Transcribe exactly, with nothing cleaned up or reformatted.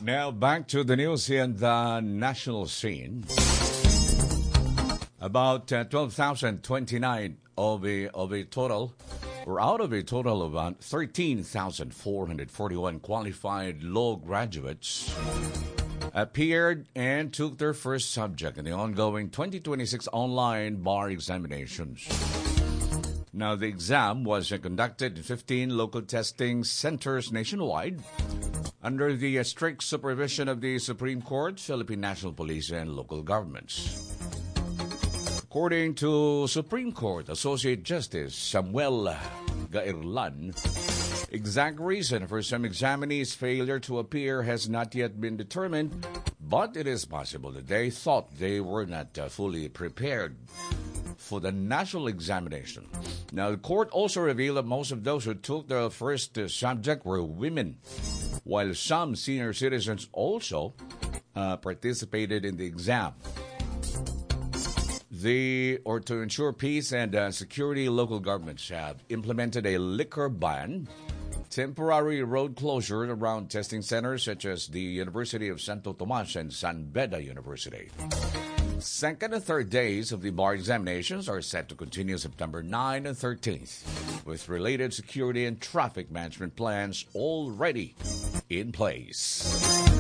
Now back to the news in the national scene. About uh, twelve thousand twenty-nine of a, of a total, or out of a total of about thirteen thousand four hundred forty-one qualified law graduates, appeared and took their first subject in the ongoing twenty twenty-six online bar examinations. Now, the exam was uh, conducted in fifteen local testing centers nationwide under the uh, strict supervision of the Supreme Court, Philippine National Police, and local governments. According to Supreme Court Associate Justice Samuel Gairlan, exact reason for some examinees' failure to appear has not yet been determined, but it is possible that they thought they were not uh, fully prepared for the national examination. Now, the court also revealed that most of those who took the first uh, subject were women, while some senior citizens also uh, participated in the exam. The, or to ensure peace and uh, security, local governments have implemented a liquor ban, temporary road closure around testing centers such as the University of Santo Tomas and San Beda University. Second and third days of the bar examinations are set to continue September ninth and thirteenth, with related security and traffic management plans already in place.